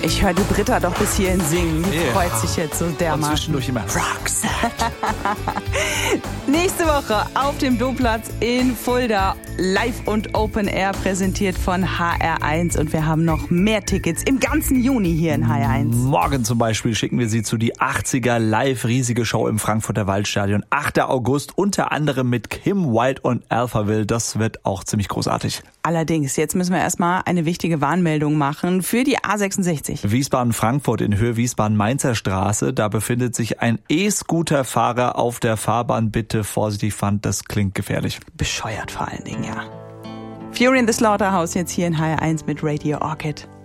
Ich höre die Britta doch bis hierhin singen. Die Yeah. freut sich jetzt so dermaßen. Und zwischendurch immer Roxette. Nächste Woche auf dem Domplatz in Fulda. Live und Open Air präsentiert von HR1. Und wir haben noch mehr Tickets im ganzen Juni hier in HR1. Morgen zum Beispiel schicken wir Sie zu die 80er Live riesige Show im Frankfurter Waldstadion. 8. August, unter anderem mit Kim Wilde und Alphaville. Das wird auch ziemlich großartig. Allerdings, jetzt müssen wir erstmal eine wichtige Warnmeldung machen für die A66. Wiesbaden-Frankfurt in Höhe Wiesbaden-Mainzer Straße. Da befindet sich ein E-Scooter-Fahrer auf der Fahrbahn. Bitte vorsichtig fahren, das klingt gefährlich. Bescheuert vor allen Dingen, ja. Fury in the Slaughterhouse jetzt hier in HR1 mit Radio Orchid.